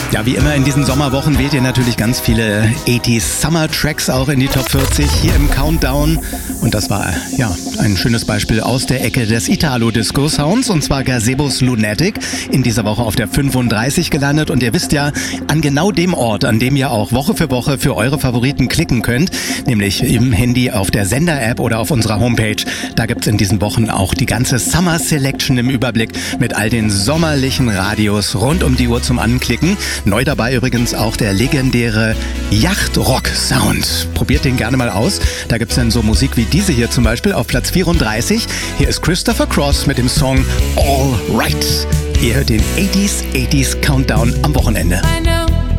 Ja, wie immer in diesen Sommerwochen wählt ihr natürlich ganz viele 80s Summer Tracks auch in die Top 40 hier im Countdown. Und das war ja ein schönes Beispiel aus der Ecke des Italo-Disco-Sounds, und zwar Gazebos Lunatic, in dieser Woche auf der 35 gelandet. Und ihr wisst ja, an genau dem Ort, an dem ihr auch Woche für eure Favoriten klicken könnt, nämlich im Handy auf der Sender-App oder auf unserer Homepage, da gibt's in diesen Wochen auch die ganze Summer Selection im Überblick mit all den sommerlichen Radios rund um die Uhr zum Anklicken. Neu dabei übrigens auch der legendäre Yacht-Rock-Sound. Probiert den gerne mal aus. Da gibt's dann so Musik wie diese hier zum Beispiel auf Platz 34. Hier ist Christopher Cross mit dem Song All Right. Ihr hört den 80s Countdown am Wochenende.